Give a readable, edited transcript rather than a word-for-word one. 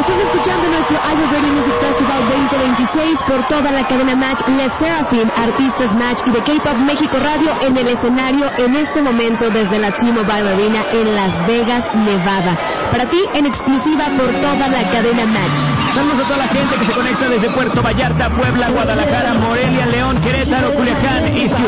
Estás escuchando nuestro iHeartRadio Music Festival 2026 por toda la cadena Match, Les Seraphim, Artistas Match y de K-Pop México Radio en el escenario en este momento desde la T-Mobile Arena en Las Vegas, Nevada. Para ti, en exclusiva por toda la cadena Match. Saludos a toda la gente que se conecta desde Puerto Vallarta, Puebla, Guadalajara, Morelia, León, Querétaro, Culiacán y Ciudad